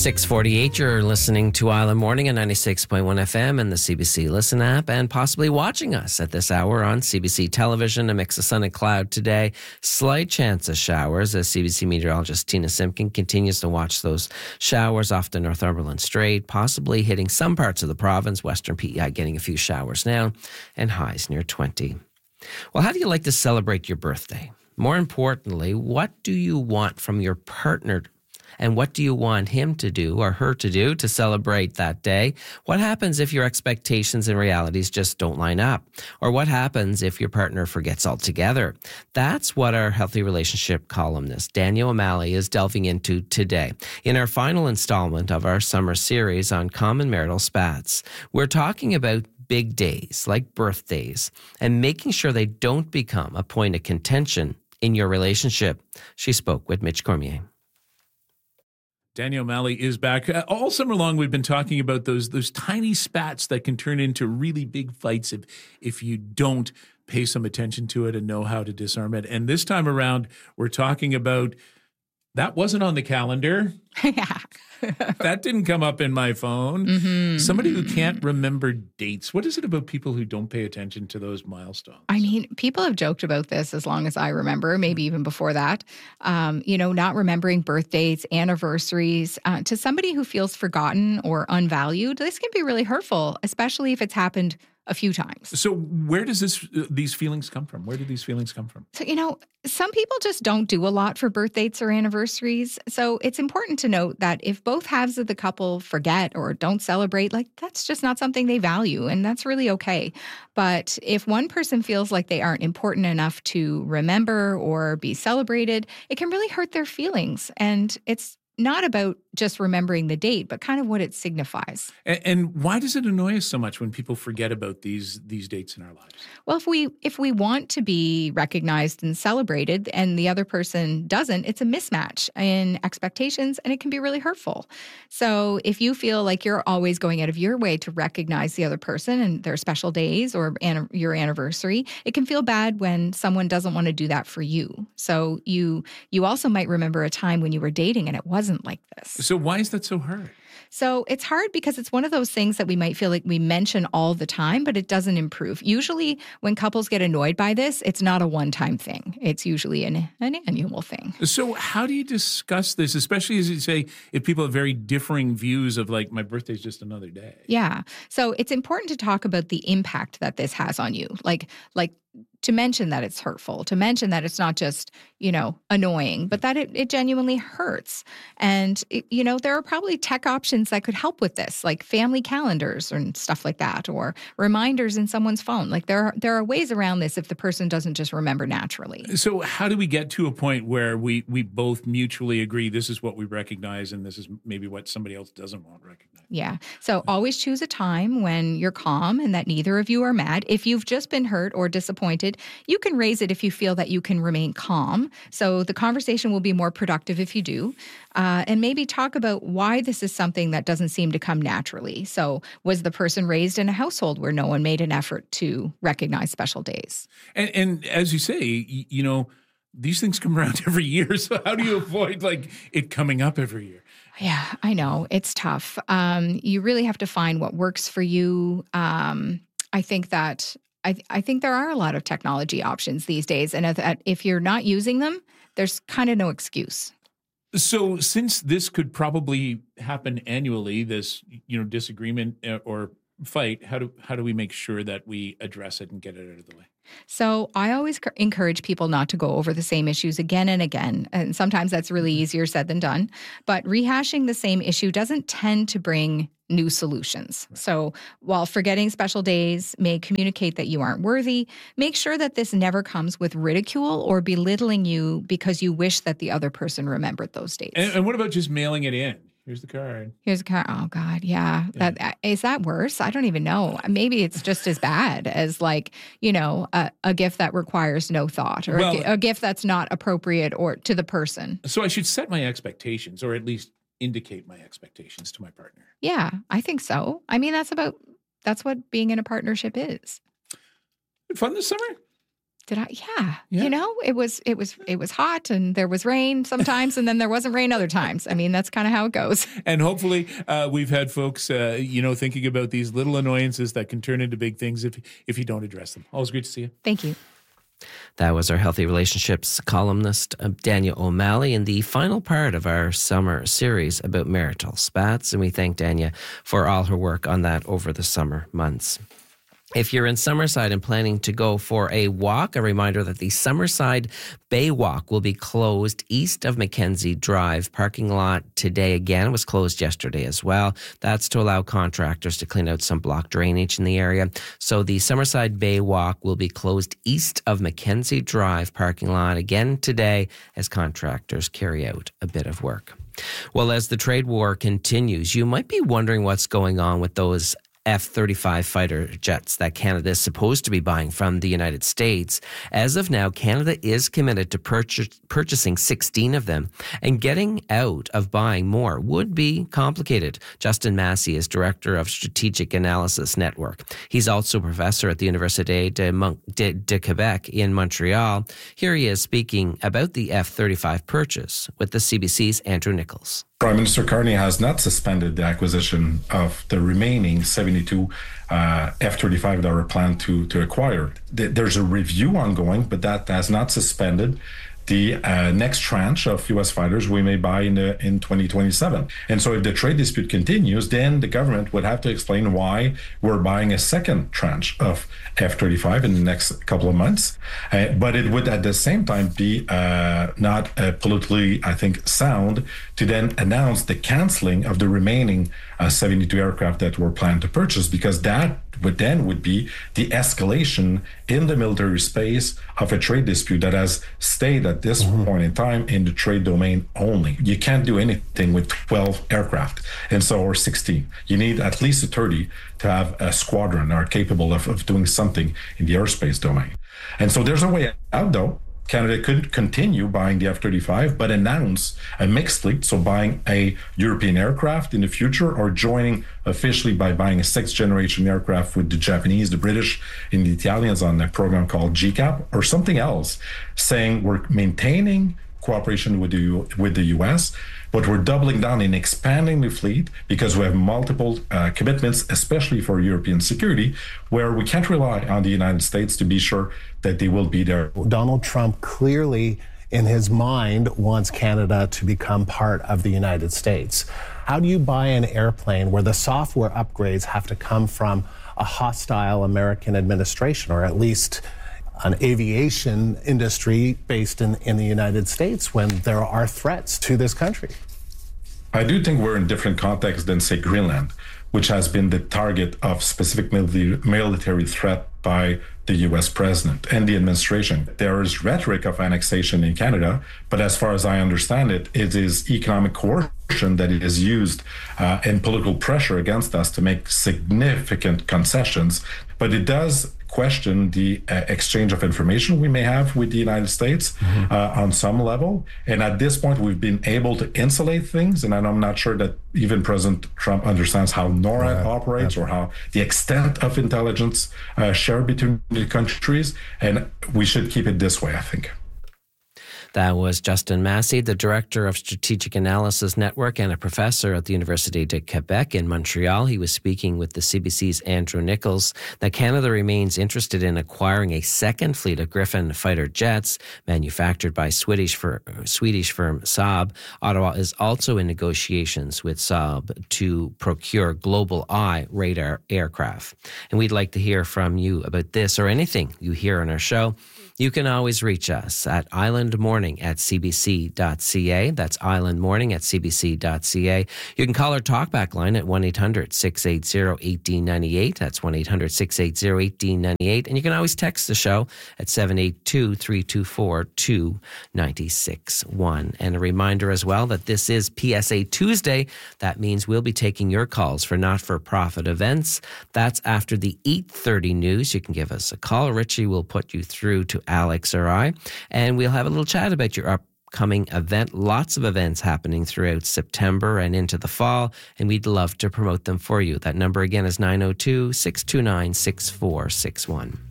6:48, you're listening to Island Morning on 96.1 FM and the CBC Listen app, and possibly watching us at this hour on CBC Television. A mix of sun and cloud today. Slight chance of showers as CBC meteorologist Tina Simpkin continues to watch those showers off the Northumberland Strait, possibly hitting some parts of the province. Western PEI getting a few showers now, and highs near 20. Well, how do you like to celebrate your birthday? More importantly, what do you want from your partner? And what do you want him to do or her to do to celebrate that day? What happens if your expectations and realities just don't line up? Or what happens if your partner forgets altogether? That's what our Healthy Relationship columnist, Danielle O'Malley, is delving into today. In our final installment of our summer series on common marital spats, we're talking about big days like birthdays and making sure they don't become a point of contention in your relationship. She spoke with Mitch Cormier. Danielle O'Malley is back. All summer long, we've been talking about those tiny spats that can turn into really big fights if you don't pay some attention to it and know how to disarm it. And this time around, we're talking about that wasn't on the calendar. Yeah. That didn't come up in my phone. Mm-hmm. Somebody who can't remember dates. What is it about people who don't pay attention to those milestones? I mean, people have joked about this as long as I remember, maybe even before that. Not remembering birth dates, anniversaries. To somebody who feels forgotten or unvalued, this can be really hurtful, especially if it's happened a few times. So where does these feelings come from? Where do these feelings come from? So, some people just don't do a lot for birth dates or anniversaries. So it's important to note that if both halves of the couple forget or don't celebrate, that's just not something they value, and that's really okay. But if one person feels like they aren't important enough to remember or be celebrated, it can really hurt their feelings. And it's not about just remembering the date, but kind of what it signifies. And why does it annoy us so much when people forget about these dates in our lives? Well, if we want to be recognized and celebrated and the other person doesn't, it's a mismatch in expectations and it can be really hurtful. So if you feel like you're always going out of your way to recognize the other person and their special days or your anniversary, it can feel bad when someone doesn't want to do that for you. So you also might remember a time when you were dating and it wasn't like this. So why is that so hard? So it's hard because it's one of those things that we might feel like we mention all the time, but it doesn't improve. Usually when couples get annoyed by this, it's not a one-time thing. It's usually an annual thing. So how do you discuss this, especially as you say, if people have very differing views of my birthday's just another day? Yeah. So it's important to talk about the impact that this has on you. Like to mention that it's hurtful, to mention that it's not just, annoying, but that it genuinely hurts. And, there are probably tech options that could help with this, like family calendars and stuff like that, or reminders in someone's phone. There are ways around this if the person doesn't just remember naturally. So how do we get to a point where we both mutually agree this is what we recognize and this is maybe what somebody else doesn't want recognized? Yeah. So always choose a time when you're calm and that neither of you are mad. If you've just been hurt or disappointed, you can raise it if you feel that you can remain calm. So the conversation will be more productive if you do. And maybe talk about why this is something that doesn't seem to come naturally. So was the person raised in a household where no one made an effort to recognize special days? And as you say, these things come around every year. So how do you avoid it coming up every year? Yeah, I know. It's tough. You really have to find what works for you. I think that I think there are a lot of technology options these days. And if you're not using them, there's kind of no excuse. So since this could probably happen annually, this, disagreement or fight, how do we make sure that we address it and get it out of the way? So I always encourage people not to go over the same issues again and again. And sometimes that's really easier said than done. But rehashing the same issue doesn't tend to bring new solutions. Right. So while forgetting special days may communicate that you aren't worthy, make sure that this never comes with ridicule or belittling you because you wish that the other person remembered those dates. And what about just mailing it in? Here's the card. Here's a card. Oh, God. Yeah. Is that worse? I don't even know. Maybe it's just as bad as a gift that requires no thought or a gift that's not appropriate or to the person. So I should set my expectations or at least indicate my expectations to my partner. Yeah, I think so. I mean, that's what being in a partnership is. Fun this summer? Did I? Yeah. You know, it was hot and there was rain sometimes, and then there wasn't rain other times. I mean, that's kind of how it goes. And hopefully we've had folks, thinking about these little annoyances that can turn into big things if you don't address them. Always great to see you. Thank you. That was our Healthy Relationships columnist, Dania O'Malley, in the final part of our summer series about marital spats. And we thank Dania for all her work on that over the summer months. If you're in Summerside and planning to go for a walk, a reminder that the Summerside Bay Walk will be closed east of Mackenzie Drive. Parking lot today again was closed yesterday as well. That's to allow contractors to clean out some block drainage in the area. So the Summerside Bay Walk will be closed east of Mackenzie Drive parking lot again today as contractors carry out a bit of work. Well, as the trade war continues, you might be wondering what's going on with those F-35 fighter jets that Canada is supposed to be buying from the United States. As of now, Canada is committed to purchasing 16 of them, and getting out of buying more would be complicated. Justin Massey is Director of Strategic Analysis Network. He's also a professor at the Université de Quebec in Montreal. Here he is speaking about the F-35 purchase with the CBC's Andrew Nichols. Prime Minister Carney has not suspended the acquisition of the remaining 72 F-35 that are planned to acquire. There's a review ongoing, but that has not suspended the next tranche of U.S. fighters we may buy in 2027. And so if the trade dispute continues, then the government would have to explain why we're buying a second tranche of F-35 in the next couple of months. But it would at the same time be not politically, I think, sound to then announce the canceling of the remaining 72 aircraft that were planned to purchase, because that would be the escalation in the military space of a trade dispute that has stayed at this point in time in the trade domain only. You can't do anything with 12 aircraft, and so, or 16. You need at least 30 to have a squadron that are capable of doing something in the aerospace domain. And so there's a way out, though. Canada could continue buying the F-35, but announce a mixed fleet, so buying a European aircraft in the future, or joining officially by buying a sixth-generation aircraft with the Japanese, the British, and the Italians on a program called GCAP, or something else, saying we're maintaining cooperation with the U.S., but we're doubling down in expanding the fleet because we have multiple commitments, especially for European security, where we can't rely on the United States to be sure that they will be there. Donald Trump clearly, in his mind, wants Canada to become part of the United States. How do you buy an airplane where the software upgrades have to come from a hostile American administration, or at least an aviation industry based in the United States, when there are threats to this country? I do think we're in a different context than, say, Greenland, which has been the target of specific military threat by the U.S. president and the administration. There is rhetoric of annexation in Canada, but as far as I understand it, it is economic coercion that is used and political pressure against us to make significant concessions. But it does question the exchange of information we may have with the United States on some level. And at this point, we've been able to insulate things. And I'm not sure that even President Trump understands how NORAD operates or how the extent of intelligence shared between the countries. And we should keep it this way, I think. That was Justin Massey, the Director of Strategic Analysis Network and a professor at the Université de Quebec in Montreal. He was speaking with the CBC's Andrew Nichols. That Canada remains interested in acquiring a second fleet of Griffon fighter jets manufactured by Swedish firm Saab. Ottawa is also in negotiations with Saab to procure Global Eye radar aircraft. And we'd like to hear from you about this or anything you hear on our show. You can always reach us at islandmorning@cbc.ca. That's islandmorning@cbc.ca. You can call our talkback line at 1-800-680-1898. That's 1-800-680-1898. And you can always text the show at 782-324-2961. And a reminder as well that this is PSA Tuesday. That means we'll be taking your calls for not-for-profit events. That's after the 8:30 news. You can give us a call. Richie will put you through to Alex or I, and we'll have a little chat about your upcoming event. Lots of events happening throughout September and into the fall, and we'd love to promote them for you. That number again is 902-629-6461.